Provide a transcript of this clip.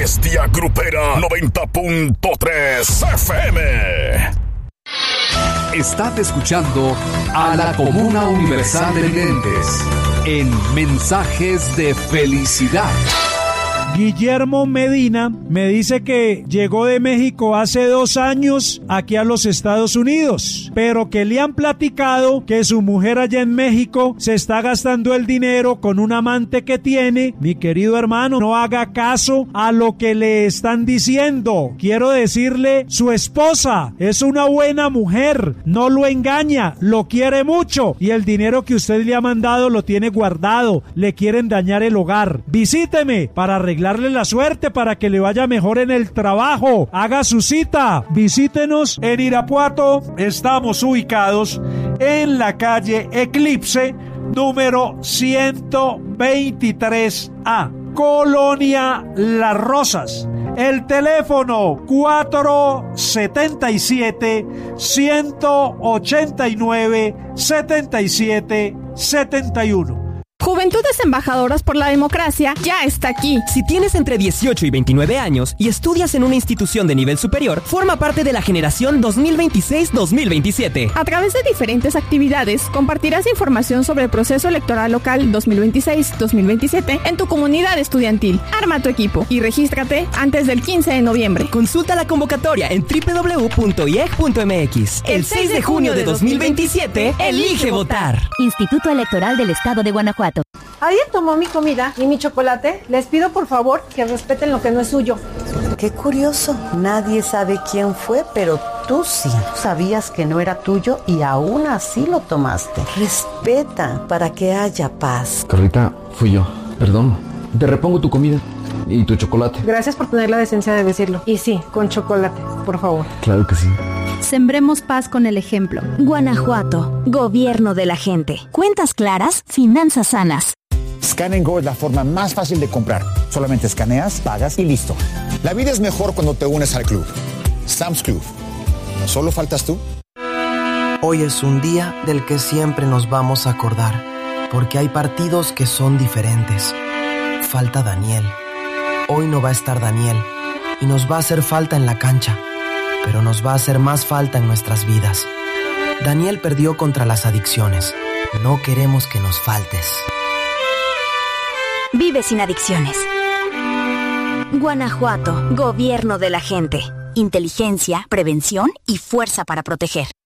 Bestia Grupera 90.3 FM. Estás escuchando a la Comuna Universal de Videntes en Mensajes de Felicidad. Guillermo Medina me dice que llegó de México hace 2 años aquí a los Estados Unidos, pero que le han platicado que su mujer allá en México se está gastando el dinero con un amante que tiene. Mi querido hermano, no haga caso a lo que le están diciendo. Quiero decirle, su esposa es una buena mujer, no lo engaña, lo quiere mucho y el dinero que usted le ha mandado lo tiene guardado. Le quieren dañar el hogar. Visíteme para arreglarle la suerte, para que le vaya mejor en el trabajo. Haga su cita. Visítenos en Irapuato. Estamos ubicados en la calle Eclipse, número 123A, Colonia Las Rosas. El teléfono 477-189-7771. Juventudes Embajadoras por la Democracia ya está aquí. Si tienes entre 18 y 29 años y estudias en una institución de nivel superior, forma parte de la generación 2026-2027. A través de diferentes actividades, compartirás información sobre el proceso electoral local 2026-2027 en tu comunidad estudiantil. Arma tu equipo y regístrate antes del 15 de noviembre. Consulta la convocatoria en www.ieg.mx. El 6 de junio de 2027, elige votar. Instituto Electoral del Estado de Guanajuato. ¿Alguien tomó mi comida y mi chocolate? Les pido por favor que respeten lo que no es suyo. Qué curioso, nadie sabe quién fue, pero tú sí. Sabías que no era tuyo y aún así lo tomaste. Respeta para que haya paz. Carlita, fui yo. Perdón. Te repongo tu comida y tu chocolate. Gracias por tener la decencia de decirlo. Y sí, con chocolate, por favor. Claro que sí. Sembremos paz con el ejemplo. Guanajuato, gobierno de la gente. Cuentas claras, finanzas sanas. Scan & Go es la forma más fácil de comprar. Solamente escaneas, pagas y listo. La vida es mejor cuando te unes al club. Sam's Club. ¿Solo faltas tú? Hoy es un día del que siempre nos vamos a acordar, porque hay partidos que son diferentes. Falta Daniel. Hoy no va a estar Daniel y nos va a hacer falta en la cancha, pero nos va a hacer más falta en nuestras vidas. Daniel perdió contra las adicciones. No queremos que nos faltes. Vive sin adicciones. Guanajuato, gobierno de la gente. Inteligencia, prevención y fuerza para proteger.